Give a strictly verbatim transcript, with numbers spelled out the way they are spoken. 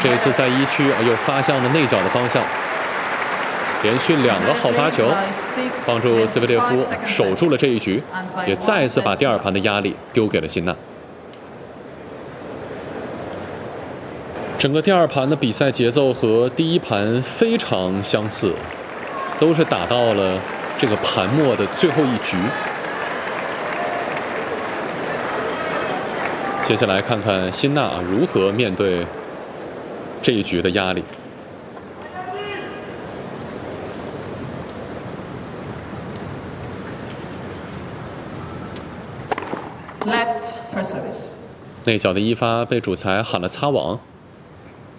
这次在一区又发向了内角的方向，连续两个好发球，帮助兹维列夫守住了这一局，也再次把第二盘的压力丢给了辛纳。整个第二盘的比赛节奏和第一盘非常相似，都是打到了这个盘末的最后一局。接下来看看辛纳如何面对这一局的压力。 Left for service。 内角的一发被主裁喊了擦网。